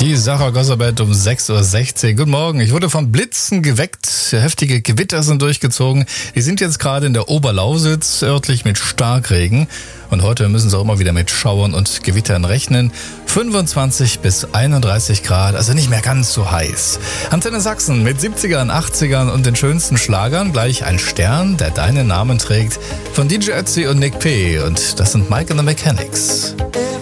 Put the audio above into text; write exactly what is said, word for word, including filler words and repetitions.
Die Sarah Gosserbett um sechs Uhr sechzehn. Guten Morgen. Ich wurde vom Blitzen geweckt. Heftige Gewitter sind durchgezogen. Die sind jetzt gerade in der Oberlausitz, örtlich mit Starkregen. Und heute müssen sie auch immer wieder mit Schauern und Gewittern rechnen. fünfundzwanzig bis einunddreißig Grad, also nicht mehr ganz so heiß. Antenne Sachsen mit siebzigern, achtzigern und den schönsten Schlagern. Gleich ein Stern, der deinen Namen trägt. Von D J Ötzi und Nick P. Und das sind Mike and the Mechanics.